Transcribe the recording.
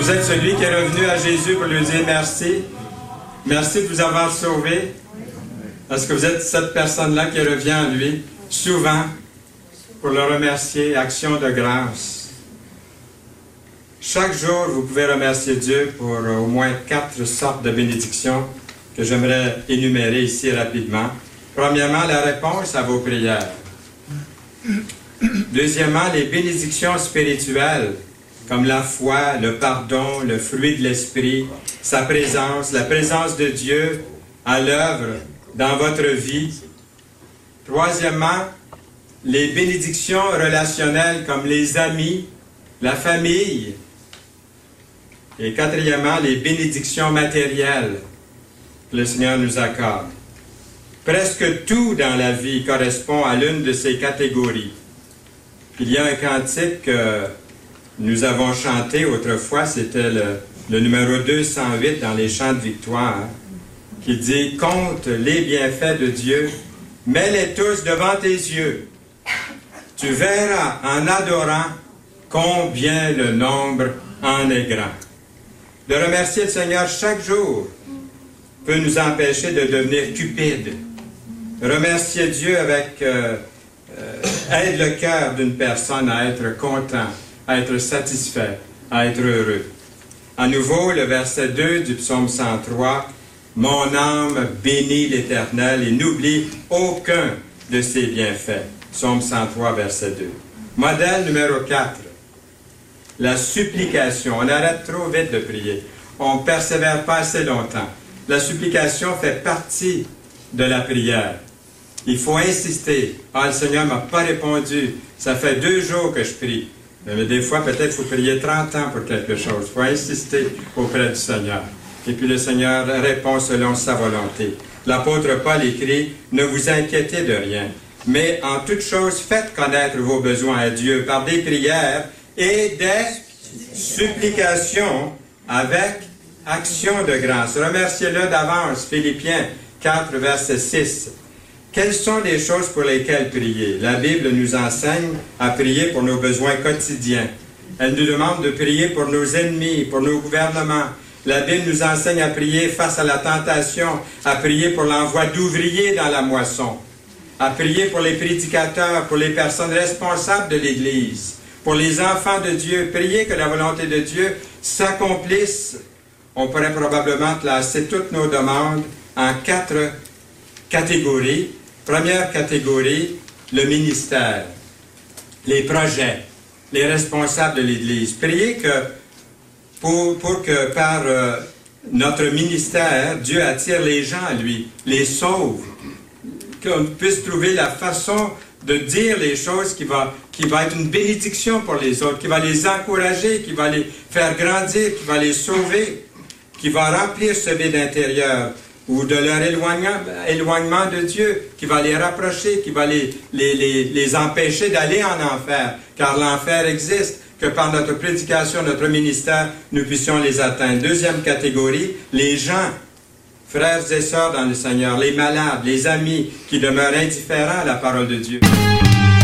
Vous êtes celui qui est revenu à Jésus pour lui dire merci. Merci de vous avoir sauvé. Parce que vous êtes cette personne-là qui revient à lui souvent pour le remercier, action de grâce. Chaque jour, vous pouvez remercier Dieu pour au moins 4 sortes de bénédictions que j'aimerais énumérer ici rapidement. Premièrement, la réponse à vos prières. Deuxièmement, les bénédictions spirituelles, comme la foi, le pardon, le fruit de l'esprit, sa présence, la présence de Dieu à l'œuvre dans votre vie. Troisièmement, les bénédictions relationnelles comme les amis, la famille. Et quatrièmement, les bénédictions matérielles que le Seigneur nous accorde. Presque tout dans la vie correspond à l'une de ces catégories. Il y a un cantique que nous avons chanté autrefois, c'était le numéro 208 dans les chants de victoire, qui dit « Compte les bienfaits de Dieu, mets-les tous devant tes yeux. Tu verras en adorant combien le nombre en est grand. » De remercier le Seigneur chaque jour peut nous empêcher de devenir cupides. Remercier Dieu avec aide le cœur d'une personne à être content, à être satisfait, à être heureux. À nouveau, le verset 2 du psaume 103, « Mon âme bénit l'Éternel et n'oublie aucun de ses bienfaits. » Psaume 103, verset 2. Modèle numéro 4. La supplication. On arrête trop vite de prier. On ne persévère pas assez longtemps. La supplication fait partie de la prière. Il faut insister. « Ah, le Seigneur ne m'a pas répondu. Ça fait 2 jours que je prie. » Mais des fois, peut-être, il faut prier 30 ans pour quelque chose. Il faut insister auprès du Seigneur. Et puis le Seigneur répond selon sa volonté. L'apôtre Paul écrit « Ne vous inquiétez de rien, mais en toute chose, faites connaître vos besoins à Dieu par des prières et des supplications avec action de grâce. » Remerciez-le d'avance. Philippiens 4, verset 6. Quelles sont les choses pour lesquelles prier? La Bible nous enseigne à prier pour nos besoins quotidiens. Elle nous demande de prier pour nos ennemis, pour nos gouvernements. La Bible nous enseigne à prier face à la tentation, à prier pour l'envoi d'ouvriers dans la moisson, à prier pour les prédicateurs, pour les personnes responsables de l'Église, pour les enfants de Dieu. Prier que la volonté de Dieu s'accomplisse. On pourrait probablement classer toutes nos demandes en 4 catégories. Première catégorie, le ministère, les projets, les responsables de l'Église. Priez que pour que par notre ministère, Dieu attire les gens à lui, les sauve, qu'on puisse trouver la façon de dire les choses qui va être une bénédiction pour les autres, qui va les encourager, qui va les faire grandir, qui va les sauver, qui va remplir ce vide intérieur ou de leur éloignement de Dieu, qui va les rapprocher, qui va les empêcher d'aller en enfer, car l'enfer existe, que par notre prédication, notre ministère, nous puissions les atteindre. Deuxième catégorie, les gens, frères et sœurs dans le Seigneur, les malades, les amis qui demeurent indifférents à la parole de Dieu.